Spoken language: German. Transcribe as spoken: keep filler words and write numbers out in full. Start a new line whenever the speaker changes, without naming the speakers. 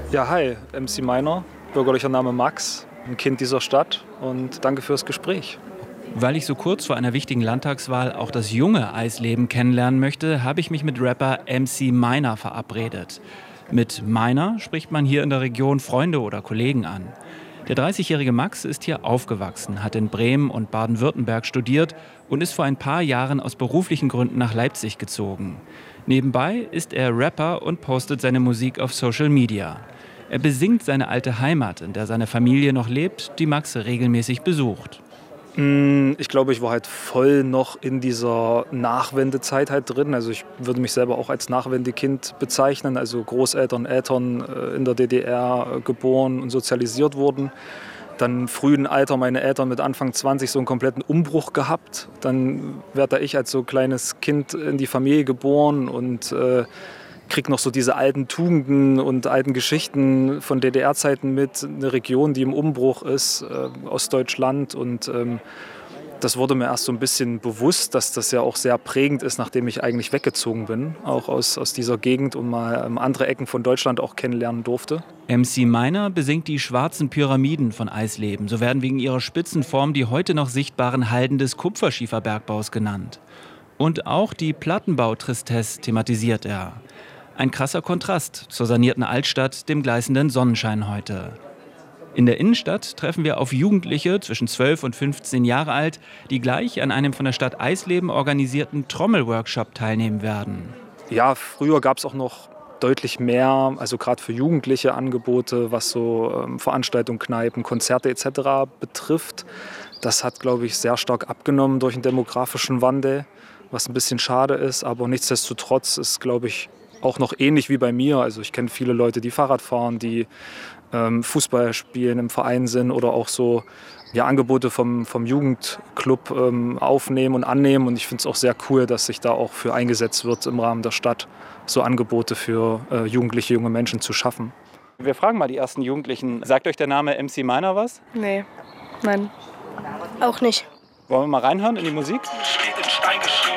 Ja, hi, M C Meiner, bürgerlicher Name Max, ein Kind dieser Stadt und danke fürs Gespräch.
Weil ich so kurz vor einer wichtigen Landtagswahl auch das junge Eisleben kennenlernen möchte, habe ich mich mit Rapper M C Meiner verabredet. Mit Meiner spricht man hier in der Region Freunde oder Kollegen an. Der dreißigjährige Max ist hier aufgewachsen, hat in Bremen und Baden-Württemberg studiert und ist vor ein paar Jahren aus beruflichen Gründen nach Leipzig gezogen. Nebenbei ist er Rapper und postet seine Musik auf Social Media. Er besingt seine alte Heimat, in der seine Familie noch lebt, die Max regelmäßig besucht.
Ich glaube, ich war halt voll noch in dieser Nachwendezeit halt drin. Also ich würde mich selber auch als Nachwendekind bezeichnen. Also Großeltern, Eltern in der D D R geboren und sozialisiert wurden. Dann im frühen Alter meine Eltern mit Anfang zwanzig so einen kompletten Umbruch gehabt. Dann werde ich als so kleines Kind in die Familie geboren und äh, kriege noch so diese alten Tugenden und alten Geschichten von D D R-Zeiten mit. Eine Region, die im Umbruch ist, äh, Ostdeutschland. Und ähm, das wurde mir erst so ein bisschen bewusst, dass das ja auch sehr prägend ist, nachdem ich eigentlich weggezogen bin, auch aus, aus dieser Gegend und mal ähm, andere Ecken von Deutschland auch kennenlernen durfte.
M C Meiner besingt die schwarzen Pyramiden von Eisleben. So werden wegen ihrer Spitzenform die heute noch sichtbaren Halden des Kupferschieferbergbaus genannt. Und auch die Plattenbau-Tristesse thematisiert er. Ein krasser Kontrast zur sanierten Altstadt, dem gleißenden Sonnenschein heute. In der Innenstadt treffen wir auf Jugendliche zwischen zwölf und fünfzehn Jahre alt, die gleich an einem von der Stadt Eisleben organisierten Trommelworkshop teilnehmen werden.
Ja, früher gab es auch noch deutlich mehr, also gerade für Jugendliche Angebote, was so ähm, Veranstaltungen, Kneipen, Konzerte et cetera betrifft. Das hat, glaube ich, sehr stark abgenommen durch den demografischen Wandel, was ein bisschen schade ist. Aber nichtsdestotrotz ist, glaube ich, auch noch ähnlich wie bei mir. Also ich kenne viele Leute, die Fahrrad fahren, die ähm, Fußball spielen, im Verein sind oder auch so ja, Angebote vom, vom Jugendclub ähm, aufnehmen und annehmen. Und ich finde es auch sehr cool, dass sich da auch für eingesetzt wird, im Rahmen der Stadt so Angebote für äh, jugendliche, junge Menschen zu schaffen.
Wir fragen mal die ersten Jugendlichen. Sagt euch der Name M C Meiner was?
Nee, nein, auch nicht.
Wollen wir mal reinhören in die Musik?
Steht in Stein geschrieben.